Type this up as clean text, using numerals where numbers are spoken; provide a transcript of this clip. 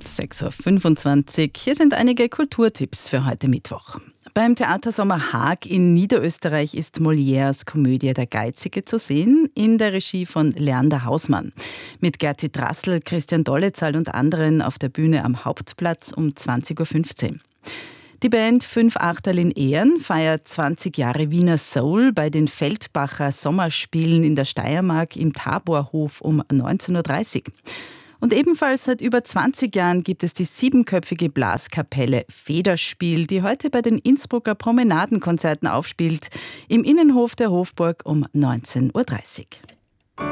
6.25 Uhr. Hier sind einige Kulturtipps für heute Mittwoch. Beim Theatersommer Haag in Niederösterreich ist Molières Komödie Der Geizige zu sehen, in der Regie von Leander Hausmann. Mit Gerti Drassl, Christian Dollezahl und anderen auf der Bühne am Hauptplatz um 20.15 Uhr. Die Band 5 Achterl in Ehren feiert 20 Jahre Wiener Soul bei den Feldbacher Sommerspielen in der Steiermark im Taborhof um 19.30 Uhr. Und ebenfalls seit über 20 Jahren gibt es die 7-köpfige Blaskapelle Federspiel, die heute bei den Innsbrucker Promenadenkonzerten aufspielt, im Innenhof der Hofburg um 19.30 Uhr.